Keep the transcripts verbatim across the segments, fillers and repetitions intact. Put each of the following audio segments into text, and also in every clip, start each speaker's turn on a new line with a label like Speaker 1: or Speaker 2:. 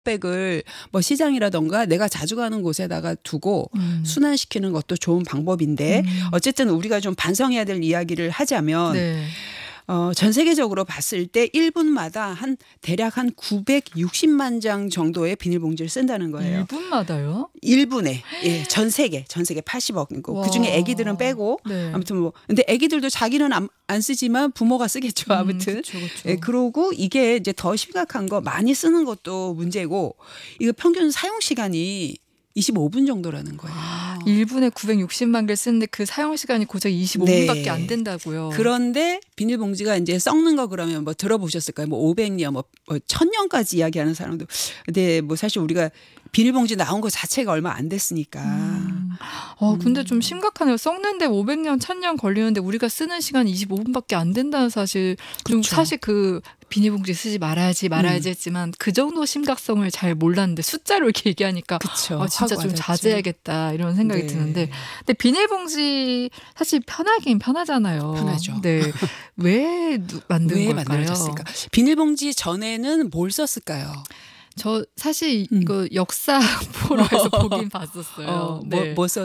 Speaker 1: 컵백을 뭐 시장이라던가 내가 자주 가는 곳에다가 두고
Speaker 2: 음.
Speaker 1: 순환시키는 것도 좋은 방법인데
Speaker 2: 음.
Speaker 1: 어쨌든 우리가 좀 반성해야 될 이야기를 하자면
Speaker 2: 네.
Speaker 1: 어, 전 세계적으로 봤을 때 일 분마다 한 대략 한 구백육십만 장 정도의 비닐봉지를 쓴다는 거예요.
Speaker 2: 일 분마다요?
Speaker 1: 일 분에. 예, 전 세계. 전 세계 팔십억이고
Speaker 2: 와.
Speaker 1: 그중에 아기들은 빼고
Speaker 2: 네.
Speaker 1: 아무튼 뭐 근데 아기들도 자기는 안, 안 쓰지만 부모가 쓰겠죠. 아무튼.
Speaker 2: 음, 그쵸, 그쵸.
Speaker 1: 예, 그러고 이게 이제 더 심각한 거 많이 쓰는 것도 문제고 이거 평균 사용 시간이 이십오 분 정도라는 거예요.
Speaker 2: 일 분에 구백육십만 개를 쓰는데 그 사용 시간이 고작 이십오 분밖에
Speaker 1: 네.
Speaker 2: 안 된다고요.
Speaker 1: 그런데 비닐봉지가 이제 썩는 거 그러면 뭐 들어보셨을까요? 뭐 오백 년, 뭐 천 년까지 이야기하는 사람도. 근데 뭐 사실 우리가 비닐봉지 나온 거 자체가 얼마 안 됐으니까.
Speaker 2: 음. 어, 근데 좀 심각하네요. 썩는데 오백 년, 천 년 걸리는데 우리가 쓰는 시간 이십오 분밖에 안 된다는 사실. 좀
Speaker 1: 그쵸.
Speaker 2: 사실 그 비닐봉지 쓰지 말아야지 말아야지
Speaker 1: 음.
Speaker 2: 했지만 그 정도 심각성을 잘 몰랐는데 숫자로 이렇게 얘기하니까
Speaker 1: 그쵸.
Speaker 2: 어, 진짜
Speaker 1: 확
Speaker 2: 좀
Speaker 1: 와닿죠.
Speaker 2: 자제해야겠다 이런 생각이
Speaker 1: 네.
Speaker 2: 드는데 근데 비닐봉지 사실 편하긴 편하잖아요.
Speaker 1: 편하죠.
Speaker 2: 네. 왜 누- 만든
Speaker 1: 왜
Speaker 2: 걸까요?
Speaker 1: 만들어졌을까? 비닐봉지 전에는 뭘 썼을까요?
Speaker 2: 저 사실
Speaker 1: 음.
Speaker 2: 이거 역사 포로에서 보긴 봤었어요.
Speaker 1: 어,
Speaker 2: 네.
Speaker 1: 뭐, 뭐 썼?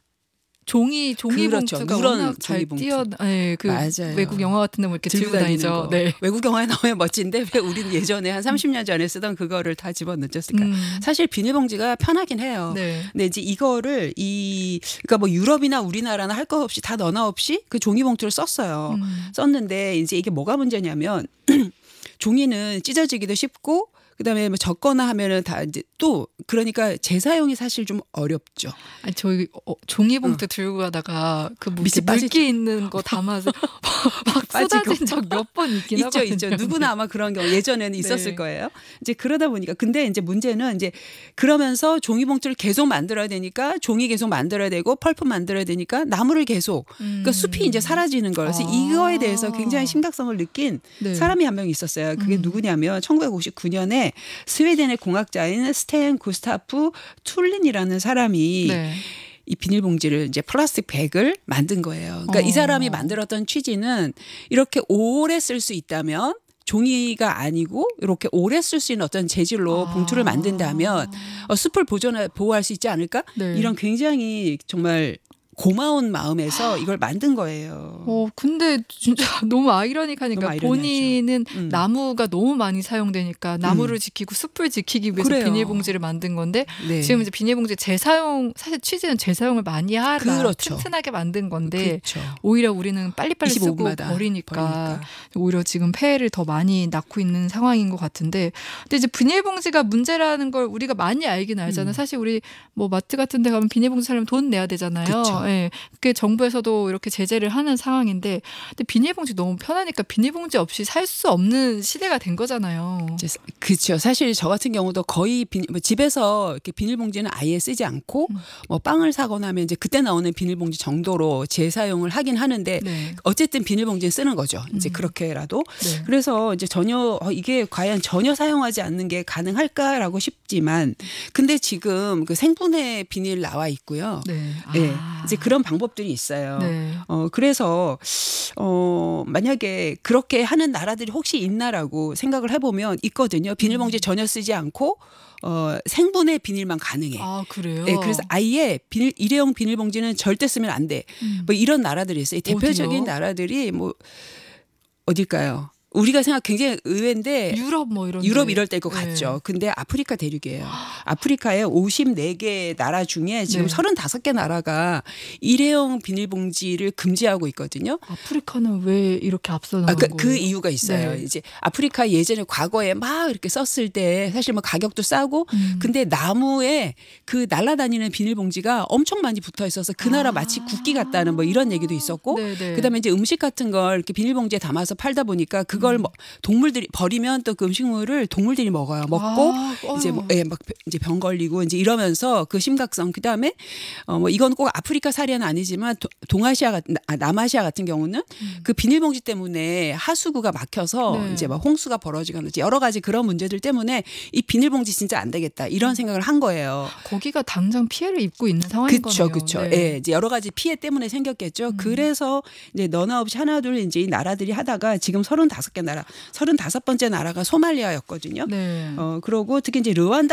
Speaker 2: 종이 종이
Speaker 1: 그렇죠.
Speaker 2: 봉투가
Speaker 1: 누런
Speaker 2: 워낙 잘
Speaker 1: 종이 봉투.
Speaker 2: 뛰어, 네, 그
Speaker 1: 맞아요.
Speaker 2: 외국 영화 같은 데 뭐 이렇게 들고 다니죠.
Speaker 1: 거.
Speaker 2: 네.
Speaker 1: 외국 영화에 나오면 멋진데 왜 우리는 예전에 한 삼십 년 전에 쓰던 그거를 다 집어넣었을까?
Speaker 2: 음.
Speaker 1: 사실 비닐봉지가 편하긴 해요.
Speaker 2: 네.
Speaker 1: 근데 이제 이거를 이 그러니까 뭐 유럽이나 우리나라나 할 거 없이 다 너나 없이 그 종이봉투를 썼어요.
Speaker 2: 음.
Speaker 1: 썼는데 이제 이게 뭐가 문제냐면 종이는 찢어지기도 쉽고 그다음에 뭐 적거나 하면은 다 이제 또 그러니까 재사용이 사실 좀 어렵죠.
Speaker 2: 아니 저희 어, 종이봉투 들고 가다가 그 뭐
Speaker 1: 밑에
Speaker 2: 이렇게
Speaker 1: 빠지-
Speaker 2: 물기 있는 거 담아서 막
Speaker 1: 빠지고.
Speaker 2: 쏟아진 적 몇 번 있긴
Speaker 1: 있죠,
Speaker 2: 하거든요.
Speaker 1: 있죠. 누구나 아마 그런 경우 예전에는 있었을
Speaker 2: 네.
Speaker 1: 거예요. 이제 그러다 보니까 근데 이제 문제는 이제 그러면서 종이봉투를 계속 만들어야 되니까 종이 계속 만들어야 되고 펄프 만들어야 되니까 나무를 계속 그러니까
Speaker 2: 음.
Speaker 1: 숲이 이제 사라지는 거예요. 그래서
Speaker 2: 아.
Speaker 1: 이거에 대해서 굉장히 심각성을 느낀
Speaker 2: 네.
Speaker 1: 사람이 한 명 있었어요. 그게
Speaker 2: 음.
Speaker 1: 누구냐면 천구백오십구 년에 스웨덴의 공학자인 스텐 구스타프 툴린이라는 사람이
Speaker 2: 네.
Speaker 1: 이 비닐봉지를 이제 플라스틱 백을 만든 거예요. 그러니까
Speaker 2: 어.
Speaker 1: 이 사람이 만들었던 취지는 이렇게 오래 쓸 수 있다면 종이가 아니고 이렇게 오래 쓸 수 있는 어떤 재질로
Speaker 2: 아.
Speaker 1: 봉투를 만든다면 어, 숲을 보존 보호할 수 있지 않을까?
Speaker 2: 네.
Speaker 1: 이런 굉장히 정말 고마운 마음에서 이걸 만든 거예요.
Speaker 2: 어 근데 진짜 너무 아이러니하니까
Speaker 1: 너무 아이러니하죠.
Speaker 2: 본인은
Speaker 1: 음.
Speaker 2: 나무가 너무 많이 사용되니까 나무를
Speaker 1: 음.
Speaker 2: 지키고 숲을 지키기 위해서
Speaker 1: 그래요.
Speaker 2: 비닐봉지를 만든 건데
Speaker 1: 네.
Speaker 2: 지금 이제 비닐봉지 재사용 사실 취지는 재사용을 많이 하라
Speaker 1: 그렇죠.
Speaker 2: 튼튼하게 만든 건데
Speaker 1: 그렇죠.
Speaker 2: 오히려 우리는 빨리빨리 쓰고
Speaker 1: 이십오 분마다
Speaker 2: 버리니까,
Speaker 1: 버리니까.
Speaker 2: 오히려 지금 폐해를 더 많이 낳고 있는 상황인 것 같은데 근데 이제 비닐봉지가 문제라는 걸 우리가 많이 알긴 알잖아요.
Speaker 1: 음.
Speaker 2: 사실 우리 뭐 마트 같은 데 가면 비닐봉지 사려면 돈 내야 되잖아요.
Speaker 1: 그쵸.
Speaker 2: 예. 그게 정부에서도 이렇게 제재를 하는 상황인데 근데 비닐봉지 너무 편하니까 비닐봉지 없이 살 수 없는 시대가 된 거잖아요.
Speaker 1: 이제 그렇죠. 사실 저 같은 경우도 거의 비닐, 뭐 집에서 이렇게 비닐봉지는 아예 쓰지 않고
Speaker 2: 음.
Speaker 1: 뭐 빵을 사거나 하면 이제 그때 나오는 비닐봉지 정도로 재사용을 하긴 하는데
Speaker 2: 네.
Speaker 1: 어쨌든 비닐봉지는 쓰는 거죠. 이제
Speaker 2: 음.
Speaker 1: 그렇게라도.
Speaker 2: 네.
Speaker 1: 그래서 이제 전혀 어, 이게 과연 전혀 사용하지 않는 게 가능할까라고 싶지만 근데 지금 그 생분해 비닐 나와 있고요.
Speaker 2: 네.
Speaker 1: 예.
Speaker 2: 아.
Speaker 1: 이제 그런 방법들이 있어요.
Speaker 2: 네.
Speaker 1: 어, 그래서, 어, 만약에 그렇게 하는 나라들이 혹시 있나라고 생각을 해보면 있거든요. 비닐봉지 전혀 쓰지 않고, 어, 생분해 비닐만 가능해.
Speaker 2: 아 그래요?
Speaker 1: 네, 그래서 아예 비닐, 일회용 비닐봉지는 절대 쓰면 안 돼.
Speaker 2: 음.
Speaker 1: 뭐 이런 나라들이 있어요. 대표적인
Speaker 2: 어디요?
Speaker 1: 나라들이 뭐, 어딜까요? 우리가 생각 굉장히 의외인데
Speaker 2: 유럽 뭐 이런
Speaker 1: 유럽
Speaker 2: 데.
Speaker 1: 이럴 때일 것
Speaker 2: 네.
Speaker 1: 같죠. 근데 아프리카 대륙이에요. 아프리카에 오십사 개 나라 중에 지금
Speaker 2: 네.
Speaker 1: 서른다섯 개 나라가 일회용 비닐봉지를 금지하고 있거든요.
Speaker 2: 아프리카는 왜 이렇게 앞서 나간
Speaker 1: 아, 그,
Speaker 2: 거예요?
Speaker 1: 그 이유가 있어요.
Speaker 2: 네.
Speaker 1: 이제 아프리카 예전에 과거에 막 이렇게 썼을 때 사실 뭐 가격도 싸고
Speaker 2: 음.
Speaker 1: 근데 나무에 그 날아다니는 비닐봉지가 엄청 많이 붙어 있어서 그 나라
Speaker 2: 아.
Speaker 1: 마치 국기 같다는 뭐 이런 얘기도 있었고
Speaker 2: 네네.
Speaker 1: 그다음에 이제 음식 같은 걸 이렇게 비닐봉지에 담아서 팔다 보니까 그걸 뭐 동물들이 버리면 또 그 음식물을 동물들이 먹어요. 먹고
Speaker 2: 아,
Speaker 1: 이제 뭐 예, 막 이제 병 걸리고 이제 이러면서 그 심각성 그다음에 어 뭐 이건 꼭 아프리카 사례는 아니지만 도, 동아시아 같은 아, 남아시아 같은 경우는
Speaker 2: 음.
Speaker 1: 그 비닐봉지 때문에 하수구가 막혀서
Speaker 2: 네.
Speaker 1: 이제 막 홍수가 벌어지거나 이제 여러 가지 그런 문제들 때문에 이 비닐봉지 진짜 안 되겠다 이런 생각을 한 거예요.
Speaker 2: 거기가 당장 피해를 입고 있는 상황인
Speaker 1: 그렇죠,
Speaker 2: 거네요.
Speaker 1: 그렇죠.
Speaker 2: 네.
Speaker 1: 예, 이제 여러 가지 피해 때문에 생겼겠죠.
Speaker 2: 음.
Speaker 1: 그래서 이제 너나 없이 하나둘 이제 이 나라들이 하다가 지금 서른다섯 개 나라, 서른다섯 번째 나라가 소말리아였거든요.
Speaker 2: 네.
Speaker 1: 어, 그러고 특히 이제 르완다